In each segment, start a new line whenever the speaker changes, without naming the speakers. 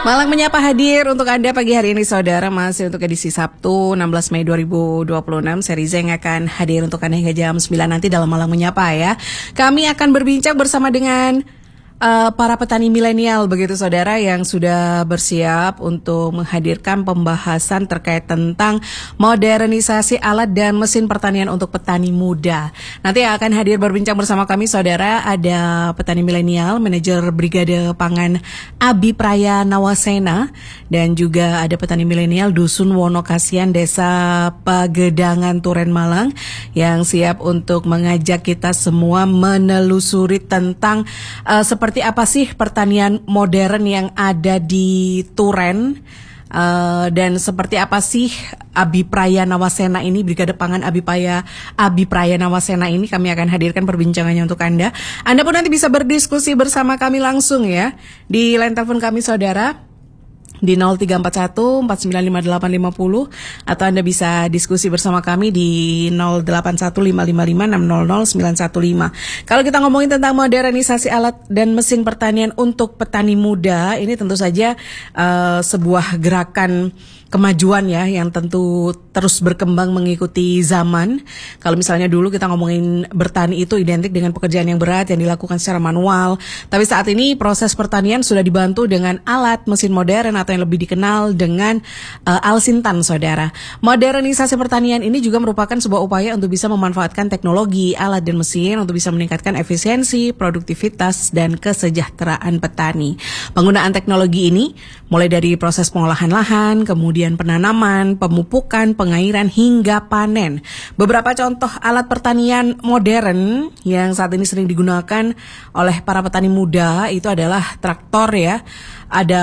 Malang Menyapa hadir untuk Anda pagi hari ini saudara, masih untuk edisi Sabtu 16 Mei 2026. Saya Riza yang akan hadir untuk Anda hingga jam 9 nanti dalam Malang Menyapa ya. Kami akan berbincang bersama dengan para petani milenial begitu saudara, yang sudah bersiap untuk menghadirkan pembahasan terkait tentang modernisasi alat dan mesin pertanian untuk petani muda. Nanti yang akan hadir berbincang bersama kami saudara, ada petani milenial, manajer Brigade Pangan Abi Praya Nawasena, dan juga ada petani milenial Dusun Wonokasian Desa Pagedangan Turen Malang, yang siap untuk mengajak kita semua menelusuri tentang seperti apa sih pertanian modern yang ada di Turen, dan seperti apa sih Abi Praya Nawasena ini, Brigade Pangan Abi Praya Nawasena ini. Kami akan hadirkan perbincangannya untuk Anda. Anda pun nanti bisa berdiskusi bersama kami langsung ya di line telepon kami saudara di 0341 495850, atau Anda bisa diskusi bersama kami di 081555600915. Kalau kita ngomongin tentang modernisasi alat dan mesin pertanian untuk petani muda, ini tentu saja sebuah gerakan kemajuan ya, yang tentu terus berkembang mengikuti zaman. Kalau misalnya dulu kita ngomongin bertani itu identik dengan pekerjaan yang berat yang dilakukan secara manual, tapi saat ini proses pertanian sudah dibantu dengan alat mesin modern atau yang lebih dikenal dengan Alsintan saudara. Modernisasi pertanian ini juga merupakan sebuah upaya untuk bisa memanfaatkan teknologi, alat dan mesin untuk bisa meningkatkan efisiensi, produktivitas dan kesejahteraan petani. Penggunaan teknologi ini mulai dari proses pengolahan lahan, kemudian penanaman, pemupukan, pengairan hingga panen. Beberapa contoh alat pertanian modern yang saat ini sering digunakan oleh para petani muda itu adalah traktor ya, ada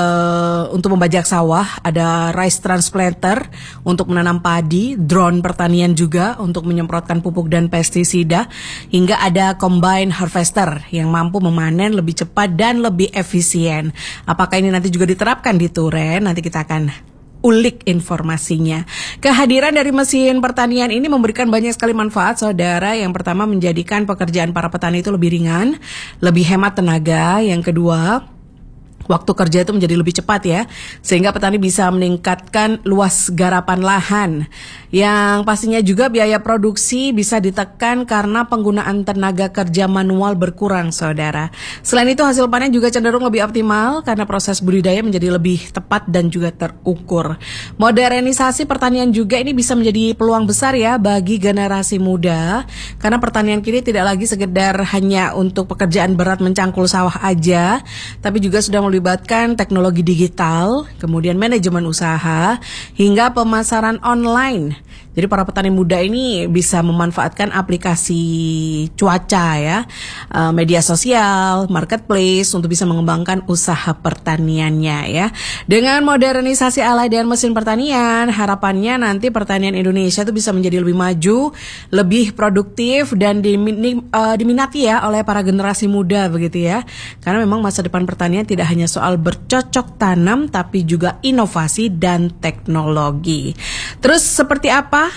untuk membajak sawah, ada rice transplanter untuk menanam padi, drone pertanian juga untuk menyemprotkan pupuk dan pestisida, hingga ada combine harvester yang mampu memanen lebih cepat dan lebih efisien. Apakah ini nanti juga diterapkan di Turen? Nanti kita akan ulik informasinya. Kehadiran dari mesin pertanian ini memberikan banyak sekali manfaat saudara. Yang pertama, menjadikan pekerjaan para petani itu lebih ringan, lebih hemat tenaga. Yang kedua, waktu kerja itu menjadi lebih cepat ya, sehingga petani bisa meningkatkan luas garapan lahan. Yang pastinya juga biaya produksi bisa ditekan karena penggunaan tenaga kerja manual berkurang saudara. Selain itu, hasil panen juga cenderung lebih optimal karena proses budidaya menjadi lebih tepat dan juga terukur. Modernisasi pertanian juga ini bisa menjadi peluang besar ya bagi generasi muda, karena pertanian kini tidak lagi sekedar hanya untuk pekerjaan berat mencangkul sawah aja, tapi juga sudah melibatkan teknologi digital, kemudian manajemen usaha, hingga pemasaran online. Jadi para petani muda ini bisa memanfaatkan aplikasi cuaca ya, media sosial, marketplace untuk bisa mengembangkan usaha pertaniannya ya. Dengan modernisasi alat dan mesin pertanian, harapannya nanti pertanian Indonesia itu bisa menjadi lebih maju, lebih produktif dan diminati ya oleh para generasi muda begitu ya. Karena memang masa depan pertanian tidak hanya soal bercocok tanam, tapi juga inovasi dan teknologi. Terus seperti apa